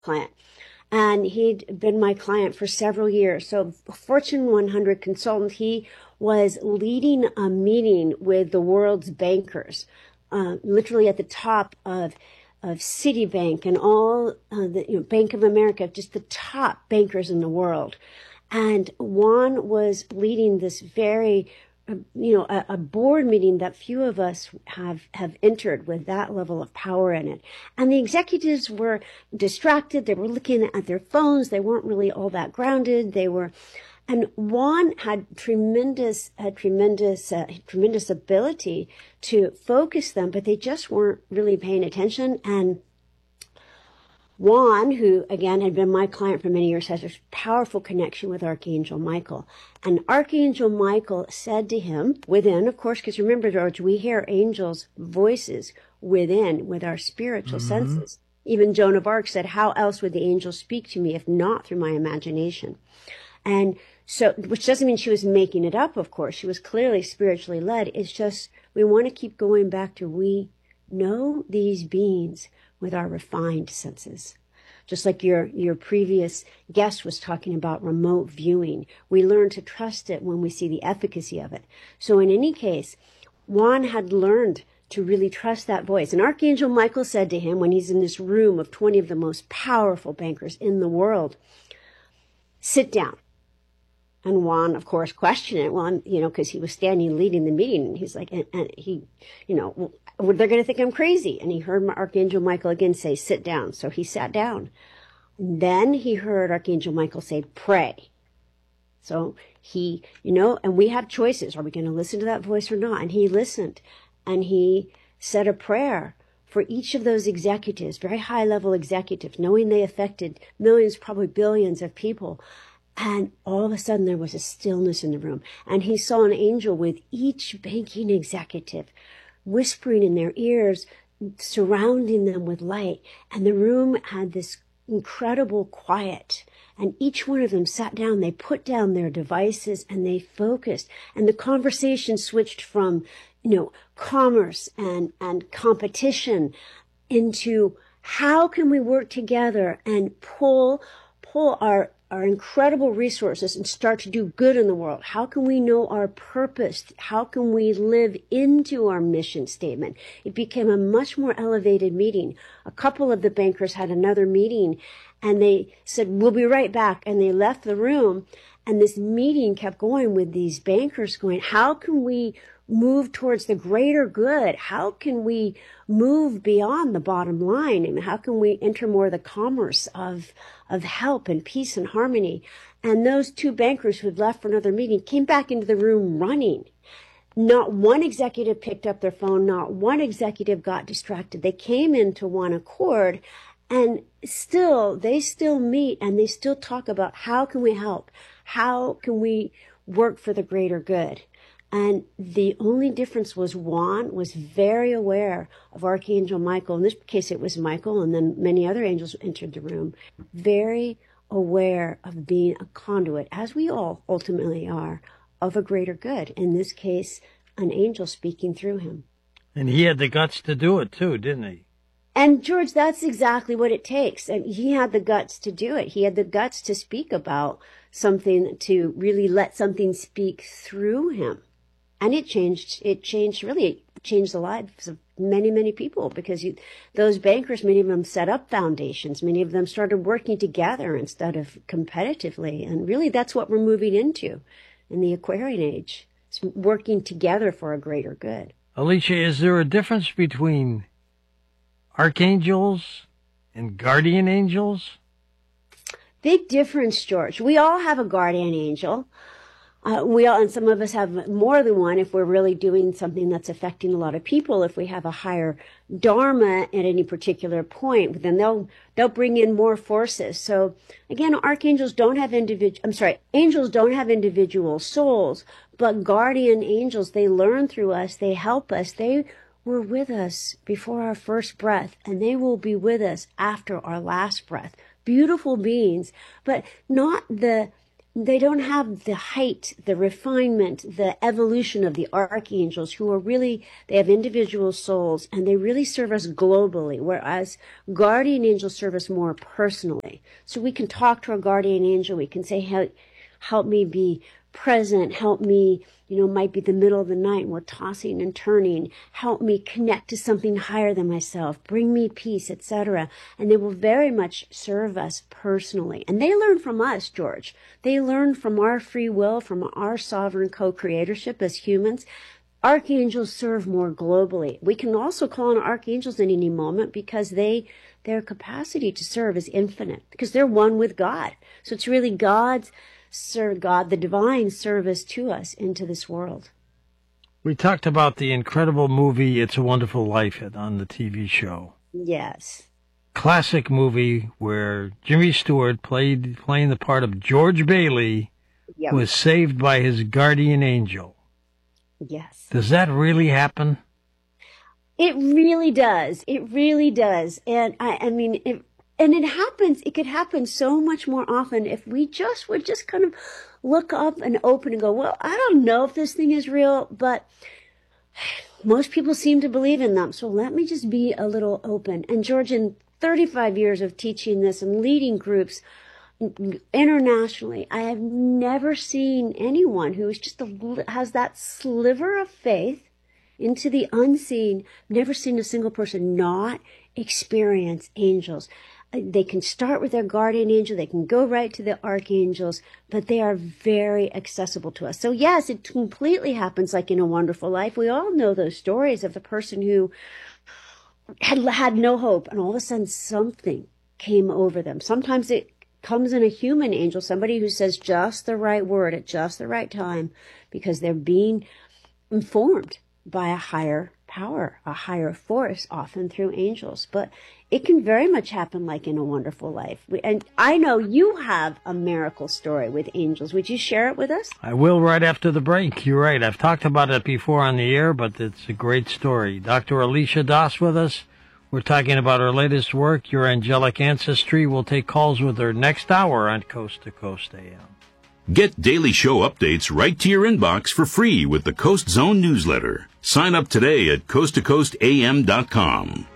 client. And he'd been my client for several years. So Fortune 100 consultant, he was leading a meeting with the world's bankers, literally at the top of Citibank and all Bank of America, just the top bankers in the world. And Juan was leading this very, a board meeting that few of us have entered with that level of power in it. And the executives were distracted. They were looking at their phones. They weren't really all that grounded. And Juan had tremendous ability to focus them, but they just weren't really paying attention. And Juan, who again had been my client for many years, has a powerful connection with Archangel Michael. And Archangel Michael said to him, within, of course, because remember, George, we hear angels' voices within with our spiritual senses. Even Joan of Arc said, how else would the angels speak to me if not through my imagination? And so, which doesn't mean she was making it up, of course. She was clearly spiritually led. It's just, we want to keep going back to, we know these beings with our refined senses. Just like your previous guest was talking about remote viewing. We learn to trust it when we see the efficacy of it. So in any case, Juan had learned to really trust that voice. And Archangel Michael said to him, when he's in this room of 20 of the most powerful bankers in the world, sit down. And Juan, of course, questioned it. Juan, because he was standing leading the meeting. And he's like, and he, well, they're going to think I'm crazy. And he heard Archangel Michael again say, sit down. So he sat down. And then he heard Archangel Michael say, pray. So he, and we have choices. Are we going to listen to that voice or not? And he listened. And he said a prayer for each of those executives, very high level executives, knowing they affected millions, probably billions of people. And all of a sudden there was a stillness in the room. And he saw an angel with each banking executive whispering in their ears, surrounding them with light. And the room had this incredible quiet. And each one of them sat down, they put down their devices and they focused. And the conversation switched from, commerce and competition into how can we work together and pull our incredible resources and start to do good in the world? How can we know our purpose? How can we live into our mission statement? It became a much more elevated meeting. A couple of the bankers had another meeting and they said, we'll be right back. And they left the room and this meeting kept going with these bankers going, how can we move towards the greater good? How can we move beyond the bottom line? And how can we enter more the commerce of help and peace and harmony? And those two bankers who had left for another meeting came back into the room running. Not one executive picked up their phone. Not one executive got distracted. They came into one accord and they still meet and they still talk about how can we help? How can we work for the greater good? And the only difference was Juan was very aware of Archangel Michael. In this case, it was Michael, and then many other angels entered the room. Very aware of being a conduit, as we all ultimately are, of a greater good. In this case, an angel speaking through him. And he had the guts to do it too, didn't he? And George, that's exactly what it takes. And he had the guts to do it. He had the guts to speak about something, to really let something speak through him. And it changed the lives of many, many people because those bankers, many of them set up foundations. Many of them started working together instead of competitively. And really that's what we're moving into in the Aquarian age. It's working together for a greater good. Alicia, is there a difference between archangels and guardian angels? Big difference, George. We all have a guardian angel. And some of us have more than one if we're really doing something that's affecting a lot of people. If we have a higher dharma at any particular point, then they'll bring in more forces. So again, angels don't have individual souls, but guardian angels, they learn through us, they help us, they were with us before our first breath, and they will be with us after our last breath. Beautiful beings, but not the they don't have the height, the refinement, the evolution of the archangels, who are really, they have individual souls and they really serve us globally, whereas guardian angels serve us more personally. So we can talk to our guardian angel. We can say, help me be present, help me, might be the middle of the night and we're tossing and turning, help me connect to something higher than myself, bring me peace, etc. And they will very much serve us personally. And they learn from us, George. They learn from our free will, from our sovereign co-creatorship as humans. Archangels serve more globally. We can also call on archangels in any moment because their capacity to serve is infinite, because they're one with God. So it's really the divine service to us into this world. We talked about the incredible movie It's a Wonderful Life on the TV show. Yes. Classic movie where Jimmy Stewart playing the part of George Bailey, Yep. was saved by his guardian angel. Yes. Does that really happen? It really does. It really does. And it could happen so much more often if we would just kind of look up and open and go, well, I don't know if this thing is real, but most people seem to believe in them. So let me just be a little open. And George, in 35 years of teaching this and leading groups internationally, I have never seen anyone who is has that sliver of faith into the unseen. Never seen a single person not experience angels. They can start with their guardian angel. They can go right to the archangels, but they are very accessible to us. So yes, it completely happens like in A Wonderful Life. We all know those stories of the person who had no hope, and all of a sudden something came over them. Sometimes it comes in a human angel, somebody who says just the right word at just the right time, because they're being informed by a higher power, a higher force, often through angels. But it can very much happen like in A Wonderful Life. And I know you have a miracle story with angels. Would you share it with us? I will right after the break. You're right. I've talked about it before on the air, but it's a great story. Dr. Alicia Das with us. We're talking about her latest work, Your Angelic Ancestry. We'll take calls with her next hour on Coast to Coast AM. Get daily show updates right to your inbox for free with the Coast Zone newsletter. Sign up today at coasttocoastam.com.